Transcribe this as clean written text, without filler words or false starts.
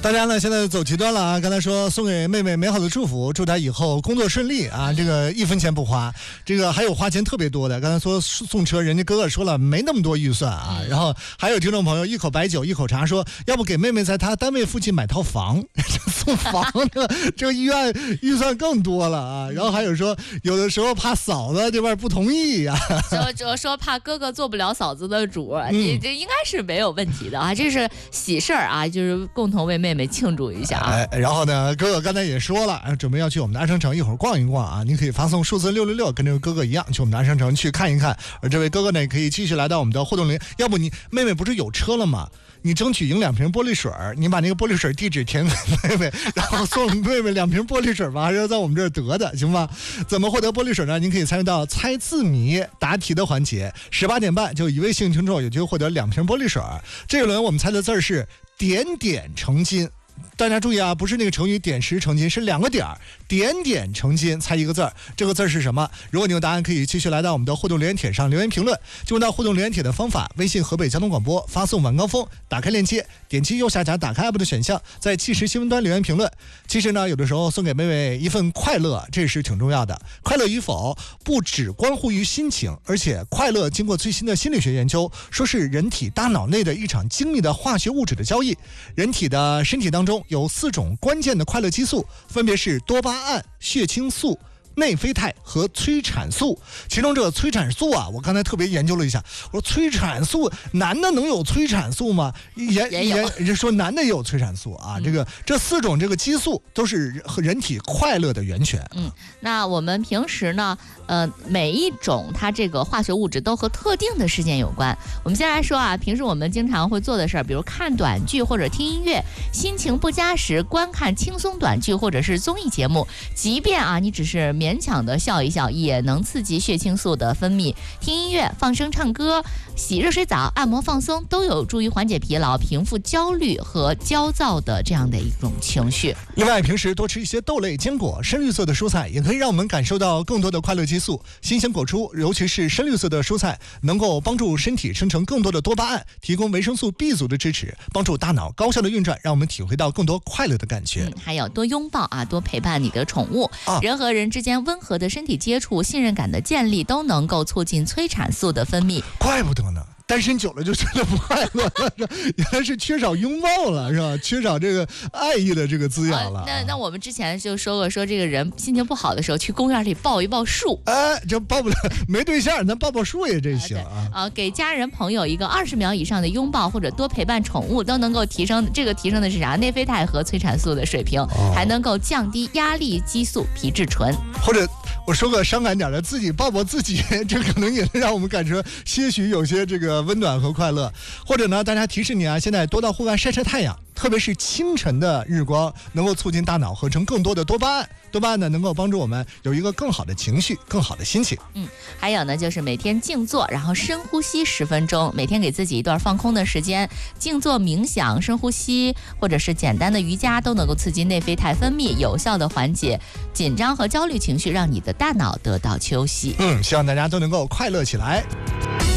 大家呢现在走极端了啊！刚才说送给妹妹美好的祝福，祝她以后工作顺利啊！这个1分钱不花，这个还有花钱特别多的。刚才说送车，人家哥哥说了没那么多预算啊。然后还有听众朋友一口白酒一口茶说，要不给妹妹在她单位附近买套房，送房的这个预算更多了啊。然后还有说有的时候怕嫂子这边不同意呀、 说怕哥哥做不了嫂子的主，这应该是没有问题的啊。这是喜事儿啊，就是共同为妹妹庆祝一下啊。 然后呢，哥哥刚才也说了，准备要去我们的安生城一会儿逛一逛啊。您可以发送数字666，跟这个哥哥一样去我们的安生城去看一看。而这位哥哥呢，也可以继续来到我们的互动林。要不你妹妹不是有车了吗？你争取赢2瓶玻璃水，你把那个玻璃水地址填给妹妹，然后送妹妹2瓶玻璃水吧，还是要在我们这儿得的，行吗？怎么获得玻璃水呢？您可以参与到猜字谜答题的环节，18点半就一位幸运听众有机会获得2瓶玻璃水。这一轮我们猜的字是点点成金。大家注意啊，不是那个成语点石成金，是2个点，点点成金，猜一个字儿，这个字儿是什么？如果你有答案，可以继续来到我们的互动留言帖上留言评论。进入到互动留言帖的方法，微信河北交通广播发送晚高峰，打开链接，点击右下角打开 app 的选项，在即时新闻端留言评论。其实呢，有的时候送给妹妹一份快乐，这是挺重要的。快乐与否不只关乎于心情，而且快乐经过最新的心理学研究，说是人体大脑内的一场精密的化学物质的交易。人体的身体当中有4种关键的快乐激素，分别是多巴胺、血清素、内啡肽和催产素。其中这个催产素啊，我刚才特别研究了一下，我说催产素男的能有催产素吗？也说男的也有催产素啊。这4种这个激素都是人体快乐的源泉。 那我们平时呢，每一种它这个化学物质都和特定的事件有关。我们先来说啊，平时我们经常会做的事儿，比如看短剧或者听音乐，心情不佳时观看轻松短剧或者是综艺节目，即便啊你只是勉强的笑一笑，也能刺激血清素的分泌。听音乐、放声唱歌、洗热水澡、按摩放松，都有助于缓解疲劳、平复焦虑和焦躁的这样的一种情绪。 另外，平时多吃一些豆类、坚果、深绿色的蔬菜，也可以让我们感受到更多的快乐激素。新鲜果蔬，尤其是深绿色的蔬菜，能够帮助身体生成更多的多巴胺，提供维生素 B 族的支持，帮助大脑高效的运转，让我们体会到更多快乐的感觉。 还有多拥抱啊，多陪伴你的宠物。人和人之间温和的身体接触、信任感的建立，都能够促进催产素的分泌。 怪不得呢。单身久了就真的不快乐了，原来是缺少拥抱了，是吧？缺少这个爱意的这个滋养了。 那我们之前就说过，说这个人心情不好的时候，去公园里抱一抱树。 这抱不了，没对象，咱抱抱树也真行啊。 给家人朋友一个20秒以上的拥抱，或者多陪伴宠物，都能够提升的是啥？内啡肽和催产素的水平，还能够降低压力激素皮质醇。 或者我说个伤感点的，自己抱抱自己，这可能也能让我们感觉些许有些这个温暖和快乐。或者呢，大家提示你啊，现在多到户外晒晒太阳，特别是清晨的日光，能够促进大脑合成更多的多巴胺。多巴胺呢，能够帮助我们有一个更好的情绪、更好的心情。 还有呢，就是每天静坐，然后深呼吸10分钟，每天给自己一段放空的时间，静坐冥想、深呼吸，或者是简单的瑜伽，都能够刺激内啡肽分泌，有效的缓解紧张和焦虑情绪，让你的大脑得到休息。 希望大家都能够快乐起来。